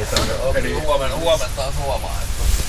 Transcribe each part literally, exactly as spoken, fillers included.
Eli huomenna, huomenta on huomaa.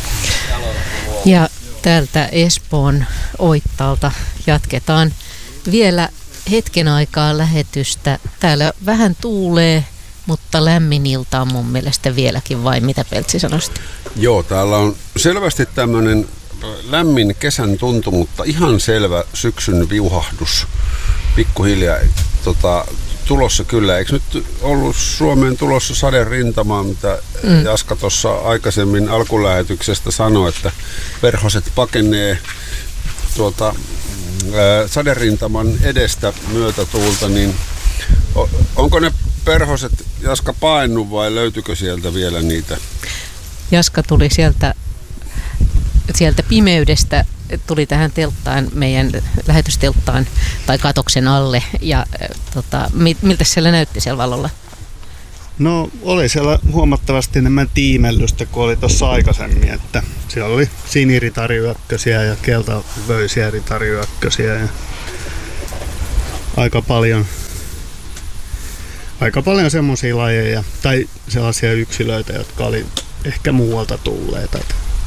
Ja täältä Espoon Oittalta jatketaan vielä hetken aikaa lähetystä. Täällä vähän tuulee, mutta lämmin ilta on mun mielestä vieläkin, vai mitä Peltsi sanoisit? Joo, täällä on selvästi tämmöinen lämmin kesän tuntu, mutta ihan selvä syksyn viuhahdus pikkuhiljaa tota, tulossa kyllä. Eikö nyt ollut Suomeen tulossa saderintama, mitä mm. Jaska tuossa aikaisemmin alkulähetyksestä sanoi, että perhoset pakenee tuota, ää, saderintaman edestä myötätuulta, niin onko ne perhoset, Jaska, paennut vai löytyykö sieltä vielä niitä? Jaska tuli sieltä, sieltä pimeydestä, tuli tähän telttaan, meidän lähetystelttaan tai katoksen alle. Ja tota, miltä siellä näytti siellä valolla? No oli siellä huomattavasti enemmän tiimellystä kuin oli tuossa aikaisemmin. Että siellä oli siniritariyökkösiä ja keltavöysiä ritariyökkösiä ja aika paljon. Aika paljon semmoisia lajeja tai sellaisia yksilöitä, jotka oli ehkä muualta tulleita.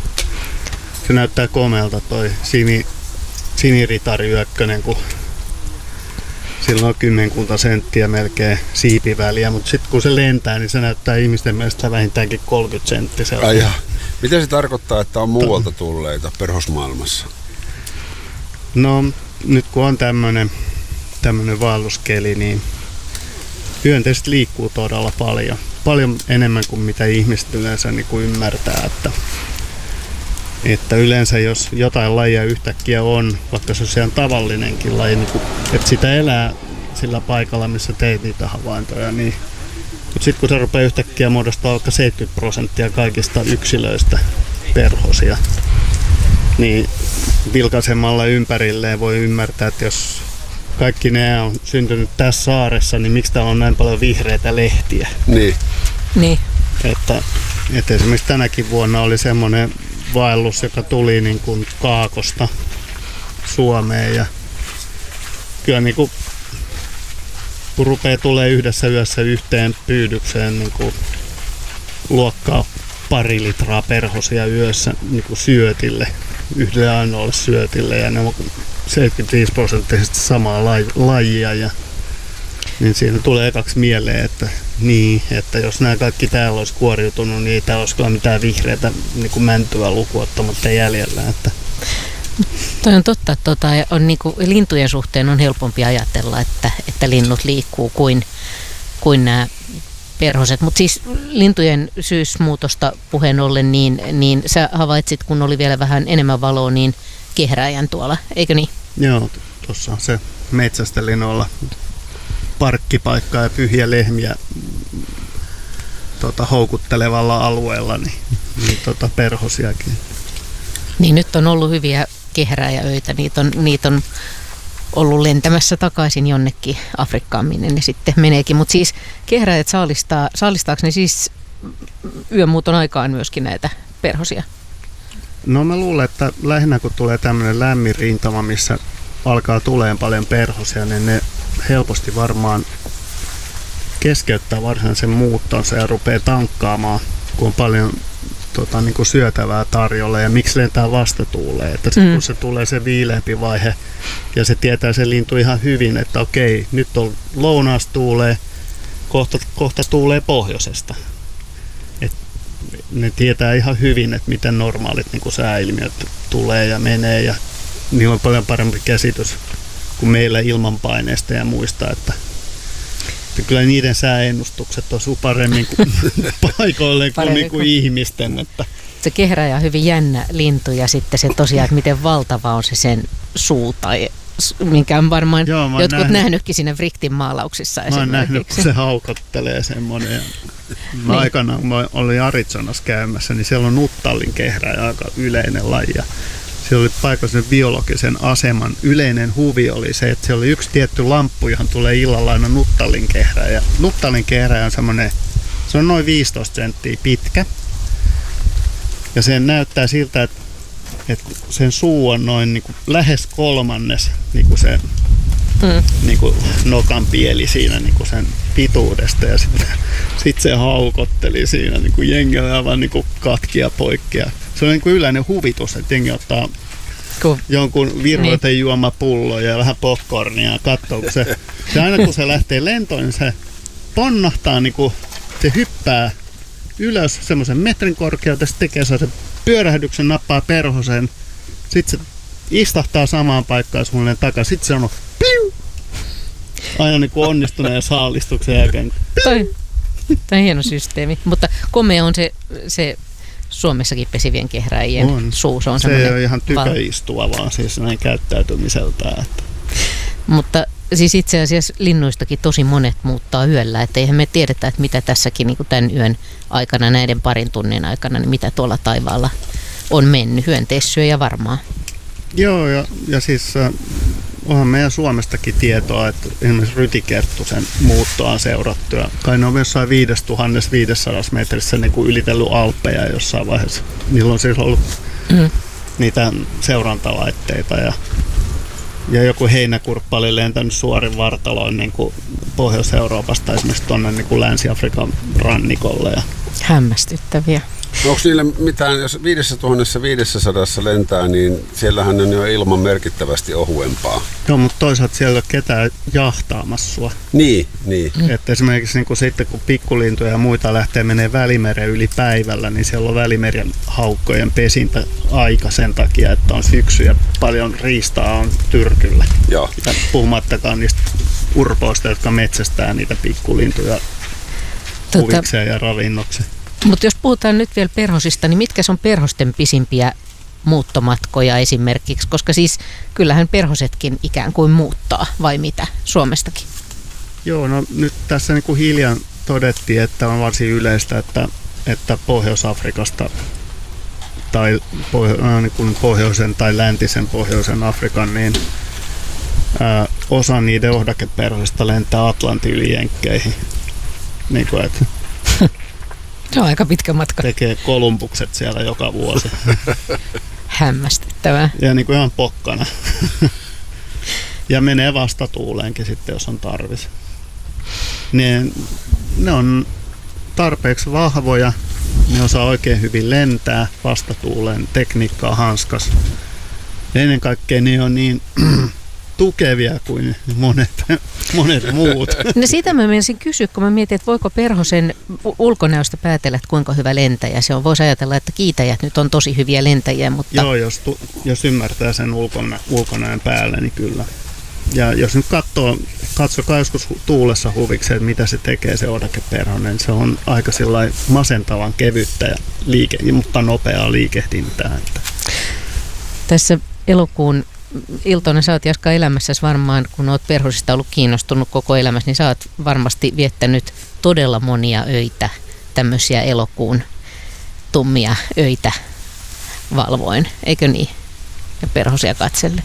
Se näyttää komealta toi sini, siniritariyökkönen, kun sillä on kymmenkunta senttiä melkein siipiväliä, mutta sitten kun se lentää, niin se näyttää ihmisten mielestä vähintäänkin kolmekymmentä senttiseltä. Ai jaa. Mitä se tarkoittaa, että on muualta tulleita perhosmaailmassa? No nyt kun on tämmöinen tämmöinen vaelluskeli, niin hyönteiset liikkuu todella paljon. Paljon enemmän kuin mitä ihmiset yleensä niin kuin ymmärtää. Että, että yleensä jos jotain lajia yhtäkkiä on, vaikka se on ihan tavallinenkin laji, niin kuin, että sitä elää sillä paikalla, missä teit niitä havaintoja. Niin. Mutta sitten kun se rupeaa yhtäkkiä muodostaa vaikka seitsemänkymmentä prosenttia kaikista yksilöistä perhosia, niin vilkaisemalla ympärilleen voi ymmärtää, että jos kaikki ne on syntynyt tässä saaressa, niin miksi täällä on näin paljon vihreitä lehtiä? Niin. Niin. Että, että esimerkiksi tänäkin vuonna oli semmoinen vaellus, joka tuli niin kuin Kaakosta Suomeen. Ja kyllä niin kuin, kun rupeaa tulee yhdessä yössä yhteen pyydykseen niin kuin luokkaa pari litraa perhosia yössä niin kuin syötille, yhdelle ainoalle syötille, ja ne on seitsemänkymmentäviisi prosenttisesti samaa lajia, ja niin siinä tulee ekaksi mieleen, että niin, että jos nämä kaikki täällä olisi kuoriutunut, niin ei täällä olisi kyllä mitään vihreätä niin kuin mäntyä lukuottamatta jäljellä. Että. Toi on totta, että tota, on niin kuin, lintujen suhteen on helpompi ajatella, että, että linnut liikkuu kuin, kuin nämä perhoset. Mutta siis lintujen syysmuutosta puheen ollen, niin, niin sä havaitsit, kun oli vielä vähän enemmän valoa, niin kehräjän tuolla, eikö niin? Joo, tuossa se metsästelin olla parkkipaikka ja pyhiä lehmiä tota, houkuttelevalla alueella, niin, niin tota, perhosiakin. Niin nyt on ollut hyviä kehräjäöitä, niitä on, niitä on ollut lentämässä takaisin jonnekin Afrikkaan, minne ne sitten meneekin. Mutta siis kehräjät saalistaa, saalistaako ne siis yömuuton aikaan myöskin näitä perhosia? No mä luulen, että lähinnä kun tulee tämmöinen lämmin rintama, missä alkaa tulemaan paljon perhosia, niin ne helposti varmaan keskeyttää varsinaisen muuttonsa ja rupeaa tankkaamaan, kun on paljon tota, niin kuin syötävää tarjolla, ja miksi lentää vastatuuleen. Että sit, mm. kun se tulee se viileämpi vaihe ja se tietää se lintu ihan hyvin, että okei, nyt on lounaas tuulee, kohta, kohta tuulee pohjoisesta. Et ne tietää ihan hyvin, että miten normaalit niin kuin sääilmiöt tulee ja menee, ja niillä on paljon parempi käsitys kuin meillä ilmanpaineesta ja muista, että kyllä niiden sääennustukset osuu paremmin kuin paikoilleen kuin, niin kuin ihmisten. Että. Se kehräjä on hyvin jännä lintu, ja sitten se tosiaan, että miten valtava on se sen suu, tai minkä on varmaan Joo, jotkut nähnyt, nähnytkin siinä Vriktin maalauksissa. Mä oon nähnyt, kun se haukottelee semmoinen. Mä niin. Aikanaan, kun mä olin Arizonassa käymässä, niin siellä on nuttallin kehräjä, aika yleinen laji. Siellä oli paikallisen biologisen aseman yleinen huvi oli se, että siellä oli yksi tietty lamppu, johon tulee illalla aina nuttallin kehräjä. Nuttallin kehräjä on semmoinen, se on noin viisitoista senttiä pitkä. Ja se näyttää siltä, että, että sen suu on noin niin kuin lähes kolmannes niin kuin se mm. niin kuin nokan pieli siinä niin kuin sen pituudesta ja sitten sit se haukotteli siinä niin kuin jengillä aivan niin kuin katkia poikkea. Se on niin kuin yleinen huvitus, että jengi ottaa Cool. jonkun virvoiten niin. juomapullo ja vähän popcornia ja katsoo, kun se, se aina kun se lähtee lentoon, niin se ponnahtaa, niin kuin, se hyppää ylös semmoisen metrin korkeutta, se tekee sen pyörähdyksen, nappaa perhosen, sitten se istahtaa samaan paikkaan suunnilleen takaisin, sitten se on piu! Aina niin kuin onnistuneen saalistuksen jälkeen. Toi, toi on hieno systeemi, mutta komea on se, se Suomessakin pesivien kehräjien on. suu. Se, on se ei ole ihan tyköistuva, vaan siis näin käyttäytymiseltään. Että. Mutta siis itse asiassa linnuistakin tosi monet muuttaa yöllä, että eihän me tiedetä, että mitä tässäkin niin kuin tämän yön aikana, näiden parin tunnin aikana, niin mitä tuolla taivaalla on mennyt. Hyönteissyöjä varmaan. Joo, ja, ja siis äh, onhan meidän Suomestakin tietoa, että esimerkiksi rytikerttusen muuttoa on seurattu. Ja kai ne on jossain viisituhatta metrissä niin kuin ylitellyt Alppeja jossain vaiheessa. Niillä on siis ollut mm. niitä seurantalaitteita ja Ja joku heinäkurppa oli lentänyt suorin vartaloin niin kuin Pohjois-Euroopasta esimerkiksi tuonne niin kuin Länsi-Afrikan rannikolle. Ja hämmästyttäviä. Onko niille mitään, jos viisituhattaviisisataa lentää, niin siellähän on jo ilman merkittävästi ohuempaa. Joo, mutta toisaalta siellä ei ole ketään jahtaamassa sua. Niin, niin. Mm. Että esimerkiksi niin kun sitten kun pikkulintuja ja muita lähtee menee Välimeren yli päivällä, niin siellä on Välimeren haukkojen pesintä aika sen takia, että on syksy ja paljon riistaa on tyrkyllä. Joo. Ja puhumattakaan niistä urpoista, jotka metsästää niitä pikkulintuja tota, huvikseen ja ravinnokseen. Mutta jos puhutaan nyt vielä perhosista, niin mitkä on perhosten pisimpiä muuttomatkoja esimerkiksi? Koska siis kyllähän perhosetkin ikään kuin muuttaa, vai mitä, Suomestakin? Joo, no nyt tässä niin kuin hiljan todettiin, että on varsin yleistä, että, että Pohjois-Afrikasta tai pohjo- niin kuin pohjoisen tai läntisen pohjoisen Afrikan, niin ää, osa niiden ohdakeperhosista lentää Atlantin yli Jenkkeihin. Niin kuin, että se on aika pitkä matka. Tekee kolumbukset siellä joka vuosi. Hämmästyttävää. Ja niin kuin ihan pokkana. Ja menee vastatuuleenkin sitten, jos on tarvis. Ne, ne on tarpeeksi vahvoja. Ne osaa oikein hyvin lentää vastatuuleen. Tekniikka on hanskas. Ja ennen kaikkea ne on niin tukevia kuin monet, monet muut. No sitä mä menisin kysyä, kun mä mietin, että voiko perhosen ulkonäöstä päätellä, että kuinka hyvä lentäjä se on. Voisi ajatella, että kiitäjät nyt on tosi hyviä lentäjiä, mutta joo, jos, tu, jos ymmärtää sen ulkona, ulkonäön päälle, niin kyllä. Ja jos nyt katsoo, katsokaa joskus tuulessa huvikseen, että mitä se tekee se odakeperhonen, se on aika sellainen masentavan kevyttä, ja liike, mutta nopeaa liikehdintää. Tässä elokuun Iltonen, sä oot Jaska elämässäsi varmaan, kun oot perhosista ollut kiinnostunut koko elämässä, niin sä oot varmasti viettänyt todella monia öitä, tämmöisiä elokuun tummia öitä valvoin, eikö niin? Ja perhosia katselle.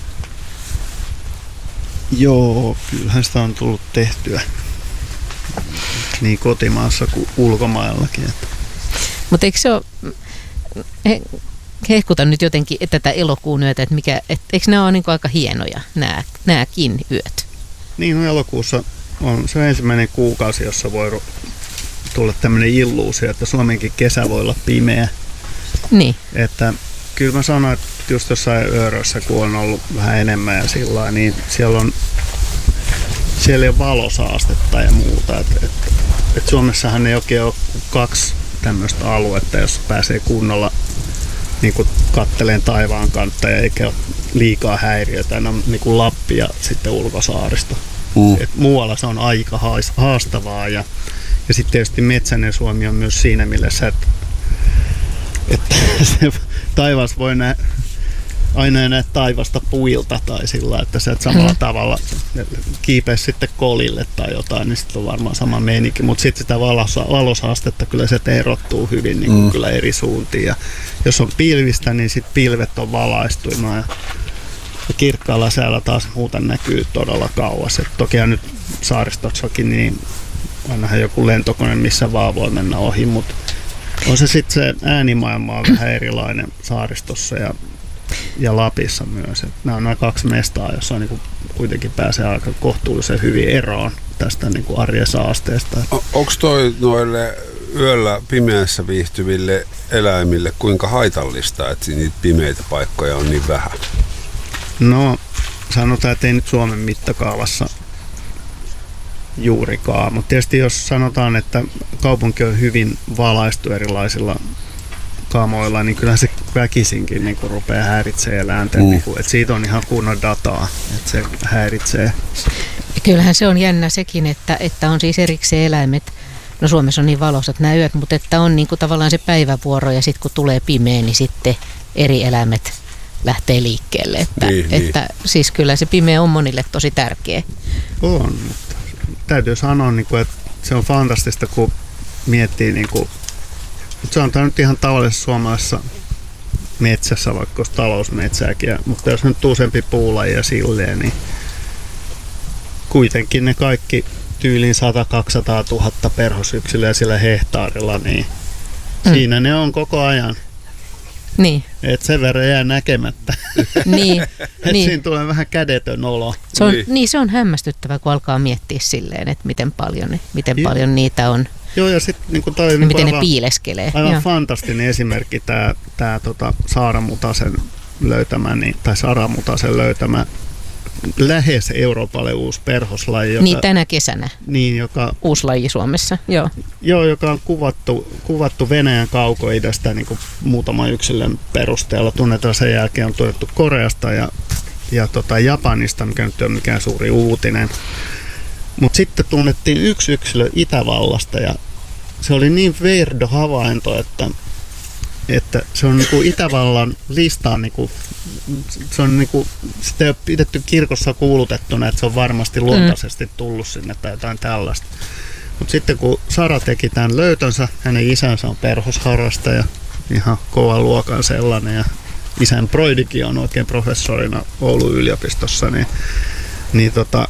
Joo, kyllähän sitä on tullut tehtyä niin kotimaassa kuin ulkomaillakin. Mutta eikö se ole, he, hehkutan nyt jotenkin tätä elokuun yötä, että mikä, et, eikö nämä ole niin aika hienoja, nämä, nämäkin yöt? Niin, no elokuussa on se ensimmäinen kuukausi, jossa voi tulla tämmöinen illuusio, että Suomenkin kesä voi olla pimeä. Niin. Että kyllä mä sanoin, että just jossain Öörössä, kun on ollut vähän enemmän ja sillä niin siellä on siellä ei ole valosaastetta ja muuta. Et, et, et Suomessahan ei oikein ole kaksi tämmöistä aluetta, jossa pääsee kunnolla niin kuin katteleen taivaan kantta ja eikä ole liikaa häiriötä. Ne on niin kuin Lappi ja sitten ulkosaaristo. Mm. Et muualla se on aika haastavaa ja, ja sitten tietysti metsäinen Suomi on myös siinä mielessä, että, että se taivas voi nä, aina näe taivasta puilta tai sillä, että sä et samalla mm. tavalla kiipeä sitten kolille tai jotain, niin sitten on varmaan sama meininki. Mutta sitten sitä valosa, valosaastetta kyllä se erottuu hyvin niin mm. kyllä eri suuntiin. Ja jos on pilvistä, niin sitten pilvet on valaistuima ja kirkkaalla säällä taas muuten näkyy todella kauas. Et tokihan nyt saaristossakin niin ainahan joku lentokone missä vaan voi mennä ohi, mutta on se sitten se äänimaailma on vähän erilainen saaristossa ja ja Lapissa myös. Et nämä on nämä kaksi mestaa, jossa niin kuin kuitenkin pääsee aika kohtuullisen hyvin eroon tästä niin kuin arjen saasteesta. Onko toi noille yöllä pimeässä viihtyville eläimille kuinka haitallista, että niitä pimeitä paikkoja on niin vähän? No sanotaan, että ei nyt Suomen mittakaavassa juurikaan, mutta tietysti jos sanotaan, että kaupunki on hyvin valaistu erilaisilla kamoilla, niin kyllä se väkisinkin niin rupeaa häiritsemään eläinten. Mm. Niin kuin, että siitä on ihan kunnon dataa, että se häiritsee. Kyllähän se on jännä sekin, että, että on siis erikseen eläimet. No Suomessa on niin valoisat nämä yöt, mutta että on niin kuin tavallaan se päivävuoro ja sitten kun tulee pimeä, niin sitten eri eläimet lähtee liikkeelle. Että, niin, että niin. Siis kyllä se pimeä on monille tosi tärkeä. On, mutta täytyy sanoa, että se on fantastista, kun miettii, niin kuin, se on nyt ihan tavallisessa suomalaisessa metsässä, vaikka olisi talousmetsääkin, mutta jos nyt useampi puulajia silleen, niin kuitenkin ne kaikki tyyliin sata kaksisataa tuhatta perhosyksilöä sillä hehtaarilla, niin mm. siinä ne on koko ajan. Niin. Et sen verran jää näkemättä. Niin. Et niin. siinä tulee vähän kädetön olo. Se on, niin. niin se on hämmästyttävä, kun alkaa miettiä silleen, että miten paljon, miten paljon niitä on. Joo, ja sitten niin toi ja niin miten aivan, ne piileskelee. Aivan Joo. fantastinen esimerkki tämä tää, tota, Saara Mutasen löytämä, niin, tai Sara Mutasen löytämä lähes Euroopalle uusi perhoslaji. Joka, niin tänä kesänä. Niin, joka, uusi laji Suomessa, joo. Joo, joka on kuvattu, kuvattu Venäjän kaukoidästä niin kuin muutaman yksilön perusteella. Tunnetaan sen jälkeen on tuotettu Koreasta ja, ja tota Japanista, mikä nyt ei ole mikään suuri uutinen. Mutta sitten tunnettiin yksi yksilö Itävallasta ja se oli niin weirdo havainto, että, että se on niinku Itävallan listaan, niinku, se on niinku, sitä ei ole pidetty kirkossa kuulutettuna, että se on varmasti luontaisesti tullut sinne tai jotain tällaista. Mutta sitten kun Sara teki tämän löytönsä, hänen isänsä on perhosharrastaja, ihan kova luokan sellainen ja isän broidikin on oikein professorina Oulun yliopistossa, niin, niin tota,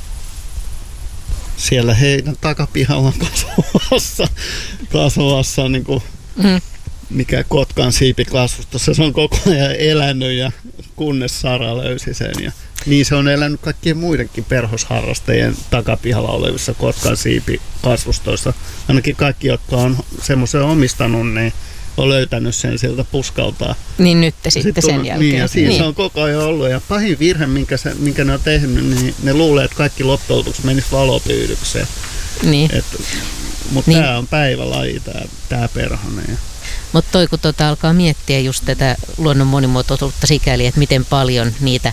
siellä heidän takapihalla kasvavassa, kasvavassa niin kuin, mm. mikä kotkan siipikasvustossa, se on koko ajan elänyt ja kunnes Sara löysi sen. Ja niin se on elänyt kaikkien muidenkin perhosharrastajien takapihalla olevissa kotkan siipikasvustoissa. Ainakin kaikki, jotka on semmoisen omistanut, niin on löytänyt sen sieltä puskaltaa. Niin nyt sitten, sitten sen on, jälkeen. Niin, ja siinä niin. se on koko ajan ollut. Ja pahin virhe, minkä, se, minkä ne on tehnyt, niin ne luulee, että kaikki loppujen lopuksi menisi valopyydykseen. Niin. Mutta niin. tämä on päivälaji, tämä perhonen. Mutta toi kun tota alkaa miettiä just tätä luonnon monimuotoisuutta sikäli, että miten paljon niitä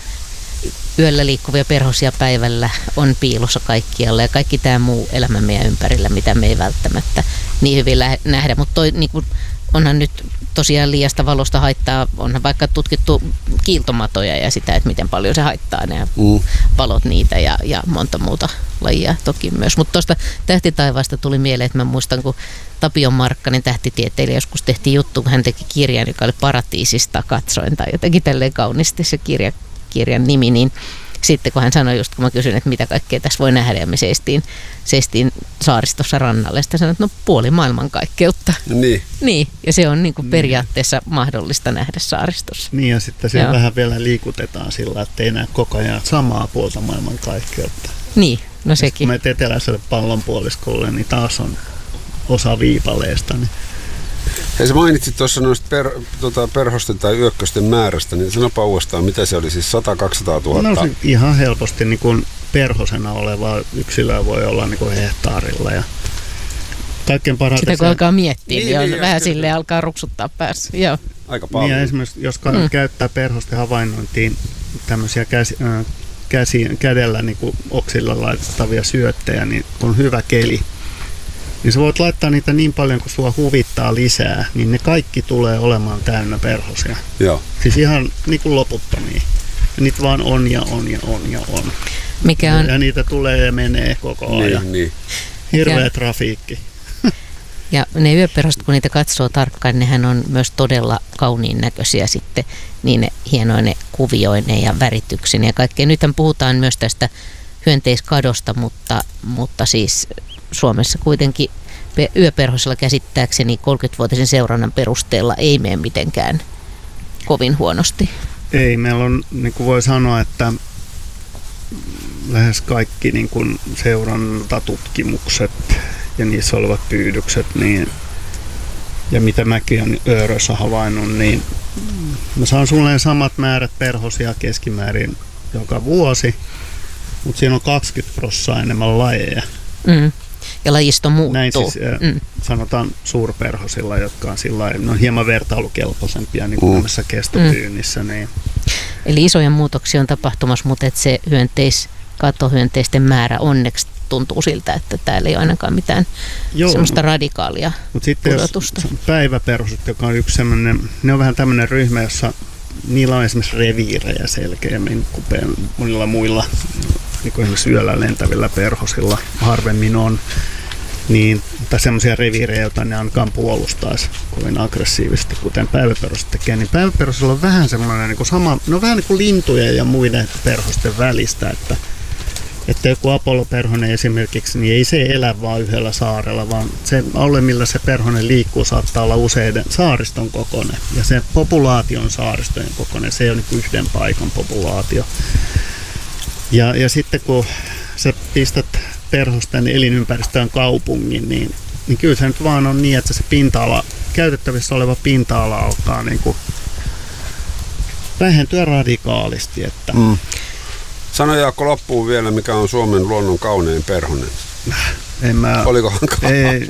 yöllä liikkuvia perhosia päivällä on piilossa kaikkialla ja kaikki tämä muu elämä meidän ympärillä, mitä me ei välttämättä niin hyvin nähdä. Mutta niinku, onhan nyt tosiaan liiasta valosta haittaa, onhan vaikka tutkittu kiiltomatoja ja sitä, että miten paljon se haittaa ne mm. valot niitä ja, ja monta muuta lajia toki myös. Mutta tuosta tähtitaivaasta tuli mieleen, että mä muistan, kun Tapio Markkanen, tähtitieteilijä, joskus tehtiin juttu, kun hän teki kirjan, joka oli Paratiisista katsoen tai jotenkin tälleen kauniisti se kirja, kirjan nimi, niin sitten kun hän sanoi just, kun mä kysyin, että mitä kaikkea tässä voi nähdä, ja me seistiin, seistiin saaristossa rannalle, ja sitten sanoin, että no puoli maailmankaikkeutta. Niin. Niin, ja se on niin kuin periaatteessa niin. mahdollista nähdä saaristossa. Niin, ja sitten siellä vähän vielä liikutetaan sillä, että ei näe koko ajan samaa puolta maailmankaikkeutta. Niin, no sekin. Kun menet eteläiselle pallonpuoliskolle, niin taas on osa viipaleesta. Niin. Hei, sä mainitsit tuossa noista per, tota, perhosten tai yökkösten määrästä, niin sanoppa uudestaan, mitä se oli, siis sata kaksisataa tuhatta? No ihan helposti niin kuin perhosena oleva yksilö voi olla niin kuin hehtaarilla. Ja kaikkein parhaiten sitä kun se alkaa miettiä, niin, niin on niin, vähän kyllä. silleen alkaa ruksuttaa päässä. Joo. Aika paljon. Niin, ja esimerkiksi jos Mm. käyttää perhosten havainnointiin tämmöisiä käsi, äh, käsi, kädellä niin kuin oksilla laitettavia syöttejä, niin kun on hyvä keli, niin sä voit laittaa niitä niin paljon, kun sua huvittaa lisää, niin ne kaikki tulee olemaan täynnä perhosia. Joo. Siis ihan niin kuin loputtomia. Ja niitä vaan on ja on ja on ja on. Mikä on... Ja niitä tulee ja menee koko ajan. Niin, niin. Hirveä Mikä... trafiikki. Ja ne yöperhoset, kun niitä katsoo tarkkaan, nehän on myös todella kauniin näköisiä sitten, niin ne hienoine kuvioine ja värityksineen ja kaikkea. Nythän puhutaan myös tästä hyönteiskadosta, mutta, mutta siis Suomessa kuitenkin yöperhosella käsittääkseni kolmekymmenvuotisen seurannan perusteella ei mene mitenkään kovin huonosti. Ei, meillä on, niin kuin voi sanoa, että lähes kaikki niin kuin seurantatutkimukset ja niissä olevat pyydykset, niin, ja mitä mäkin olen Öörössä havainnut, niin mä saan suunnilleen samat määrät perhosia keskimäärin joka vuosi, mutta siinä on kaksikymmentä prosenttia enemmän lajeja. Mm. Ja lajisto muuttuu. Näin siis mm. sanotaan suurperhosilla, jotka on sillä lailla, no hieman vertailukelpoisempia niin kuin mm. tämmöisessä kestopyynnissä. Niin. Eli isoja muutoksia on tapahtumassa, mutta et se hyönteis, katohyönteisten määrä onneksi tuntuu siltä, että täällä ei ole ainakaan mitään Joo, semmoista radikaalia mutta sitten pudotusta. Jos päiväperhoset, joka on yksi semmoinen, ne on vähän tämmöinen ryhmä, jossa niillä on esimerkiksi reviirejä selkeämmin kuin monilla muilla, niin kuin esimerkiksi yöllä lentävillä perhosilla harvemmin on, niin, tai semmoisia reviirejä, joita ne ainakaan puolustaisi kovin aggressiivisesti, kuten päiväperhoset tekee, niin päiväperhosilla on vähän semmoinen niin kuin sama, ne on vähän niin kuin lintujen ja muiden perhosten välistä, että Että joku Apollo-perhonen esimerkiksi, niin ei se elä vaan yhdellä saarella, vaan se alue, millä se perhonen liikkuu, saattaa olla useiden saariston kokoinen. Ja se populaation saaristojen kokoinen, se ei ole niin kuin yhden paikan populaatio. Ja, ja sitten kun sä pistät perhosten elinympäristöön kaupungin, niin, niin kyllä se nyt vaan on niin, että se pinta-ala, käytettävissä oleva pinta-ala alkaa niin kuin vähentyä radikaalisti. Että mm. Sano Jaakko loppuun vielä, mikä on Suomen luonnon kaunein perhonen. En mä, Olikohan kauan? Ei,